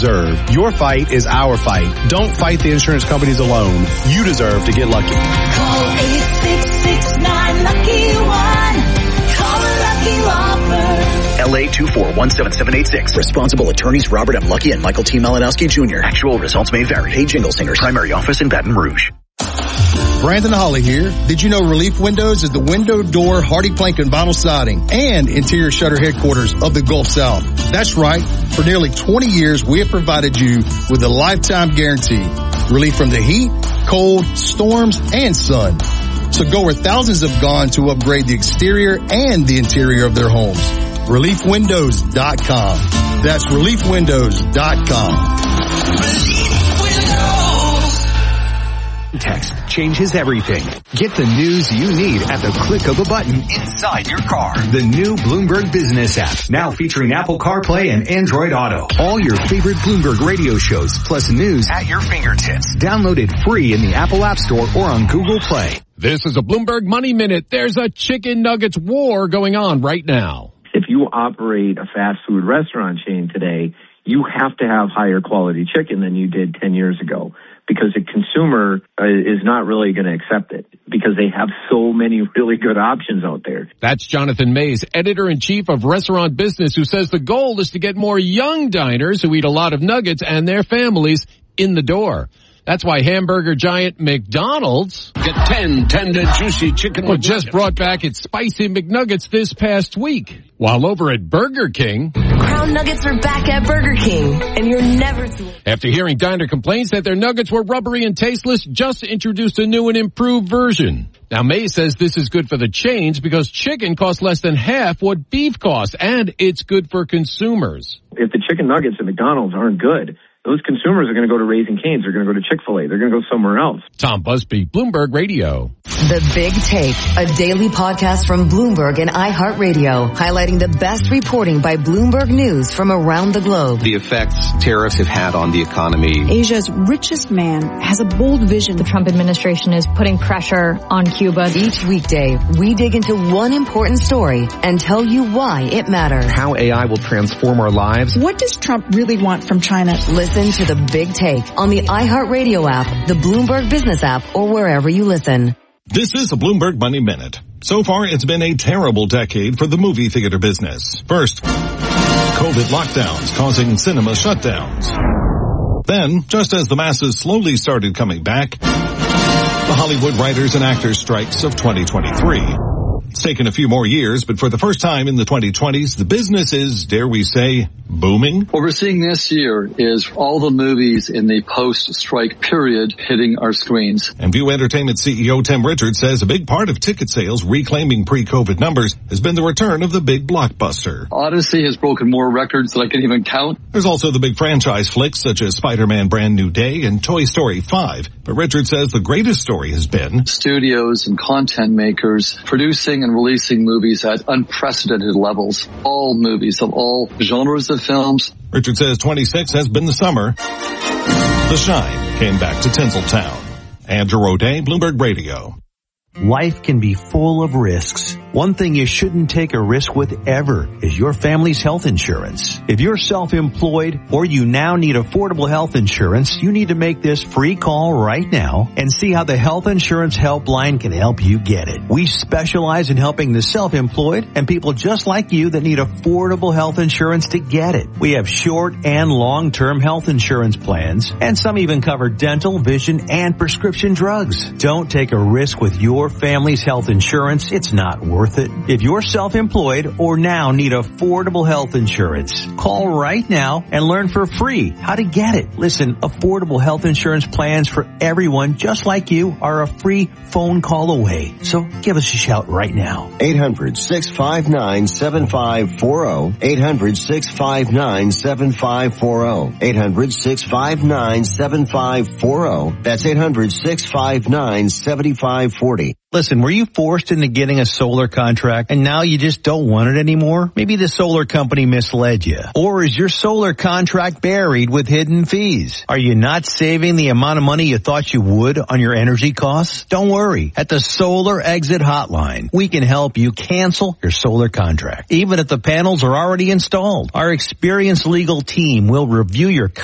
deserve. Your fight is our fight. Don't fight the insurance companies alone. You deserve to get lucky. Call 866-9-LUCKY-1. Call a Lucky Law Firm. LA 2417786. Responsible attorneys Robert M. Lucky and Michael T. Malinowski Jr. Actual results may vary. Hey, Jingle Singers. Primary office in Baton Rouge. Brandon Holly here. Did you know Relief Windows is the window, door, hardy plank, and vinyl siding and interior shutter headquarters of the Gulf South? That's right. For nearly 20 years, we have provided you with a lifetime guarantee. Relief from the heat, cold, storms, and sun. So go where thousands have gone to upgrade the exterior and the interior of their homes. ReliefWindows.com. That's ReliefWindows.com. Text changes everything. Get the news you need at the click of a button inside your car. The new Bloomberg Business app, now featuring Apple CarPlay and Android Auto. All your favorite Bloomberg radio shows, plus news at your fingertips. Download it free in the Apple App Store or on Google Play. This is a Bloomberg Money Minute. There's a chicken nuggets war going on right now. If you operate a fast food restaurant chain today, you have to have higher quality chicken than you did 10 years ago, because a consumer is not really going to accept it because they have so many really good options out there. That's Jonathan Mays, editor-in-chief of Restaurant Business, who says the goal is to get more young diners who eat a lot of nuggets and their families in the door. That's why hamburger giant McDonald's get 10 tender, juicy chicken just brought back its spicy McNuggets this past week. While over at Burger King, Crown Nuggets are back at Burger King, and you're never too late. After hearing diner complaints that their nuggets were rubbery and tasteless, just introduced a new and improved version. Now, May says this is good for the chains because chicken costs less than half what beef costs, and it's good for consumers. If the chicken nuggets at McDonald's aren't good, those consumers are going to go to Raising Cane's. They're going to go to Chick-fil-A. They're going to go somewhere else. Tom Busby, Bloomberg Radio. The Big Take, a daily podcast from Bloomberg and iHeartRadio, highlighting the best reporting by Bloomberg News from around the globe. The effects tariffs have had on the economy. Asia's richest man has a bold vision. The Trump administration is putting pressure on Cuba. Each weekday, we dig into one important story and tell you why it matters. How AI will transform our lives. What does Trump really want from China? Listen to The Big Take on the iHeartRadio app, the Bloomberg Business app, or wherever you listen. This is a Bloomberg Money Minute. So far, it's been a terrible decade for the movie theater business. First, COVID lockdowns causing cinema shutdowns. Then, just as the masses slowly started coming back, the Hollywood writers and actors strikes of 2023. It's taken a few more years, but for the first time in the 2020s, the business is, dare we say, booming. What we're seeing this year is all the movies in the post-strike period hitting our screens. And View Entertainment CEO Tim Richards says a big part of ticket sales reclaiming pre-COVID numbers has been the return of the big blockbuster. Odyssey has broken more records than I can even count. There's also the big franchise flicks such as Spider-Man Brand New Day and Toy Story 5. But Richards says the greatest story has been studios and content makers producing and releasing movies at unprecedented levels. All movies of all genres of films. Richard says 26 has been the summer. The shine came back to Tinseltown. Andrew O'Day, Bloomberg Radio. Life can be full of risks. One thing you shouldn't take a risk with ever is your family's health insurance. If you're self-employed or you now need affordable health insurance, you need to make this free call right now and see how the Health Insurance Helpline can help you get it. We specialize in helping the self-employed and people just like you that need affordable health insurance to get it. We have short and long-term health insurance plans, and some even cover dental, vision, and prescription drugs. Don't take a risk with your family's health insurance. It's not worth it. If you're self-employed or now need affordable health insurance, call right now and learn for free how to get it. Listen, affordable health insurance plans for everyone just like you are a free phone call away. So give us a shout right now. 800-659-7540. 800-659-7540. 800-659-7540. That's 800-659-7540. Listen, were you forced into getting a solar contract and now you just don't want it anymore? Maybe the solar company misled you. Or is your solar contract buried with hidden fees? Are you not saving the amount of money you thought you would on your energy costs? Don't worry. At the Solar Exit Hotline, we can help you cancel your solar contract, even if the panels are already installed. Our experienced legal team will review your